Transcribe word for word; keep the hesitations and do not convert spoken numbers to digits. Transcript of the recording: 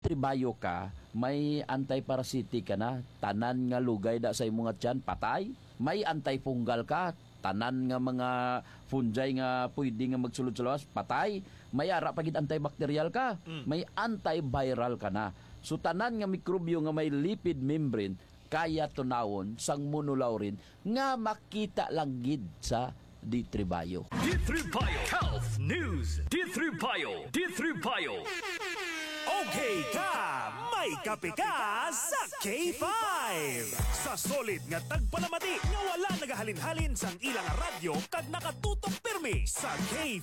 tribayo ka, may anti-parasitic ka na, tanan nga lugay da sa imong nga tiyan, patay. May anti-fungal ka, tanan nga mga fungi nga pwede nga magsulod sa lawas, patay. May ara pagid antibacterial ka, Mm. may antiviral ka na. So tanan nga mikrobyo nga may lipid membrane, kaya tunawon sang monolaurin nga makita lang gid sa D three Bio. D three Bio Health News. D three Bio. D three Bio. Okay ka, may kape ka sa K five. Sa solid nga tagpalamati nga wala nagahalin-halin sang ilang radyo kag nakatutok pirmi sa K